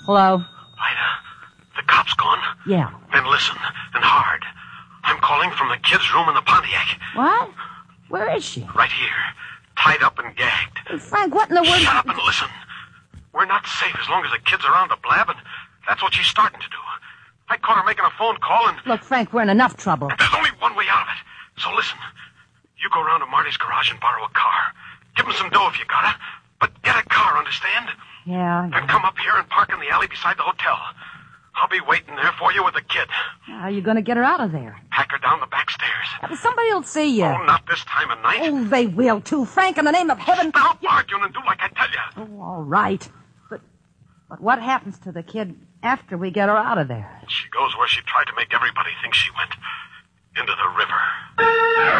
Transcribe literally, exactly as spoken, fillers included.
Hello? Ida, the cop's gone. Yeah. Then listen, and hard. I'm calling from the kid's room in the Pontiac. What? Where is she? Right here, tied up and gagged. Hey, Frank, what in the world... Shut up and listen. We're not safe as long as the kid's around the blab, and that's what she's starting to do. I caught her making a phone call, and... Look, Frank, we're in enough trouble. And there's only one way out of it. So listen. You go around to Marty's garage and borrow a car. Give him some dough if you got it. But get a car, understand? Yeah. Then come up here and park in the alley beside the hotel. I'll be waiting there for you with the kid. How are you going to get her out of there? Pack her down the back stairs. Uh, Somebody will see you. Oh, not this time of night. Oh, they will, too. Frank, in the name of heaven... Stop arguing and do like I tell you. Oh, all right. But, but what happens to the kid after we get her out of there? She goes where she tried to make everybody think she went. Into the river.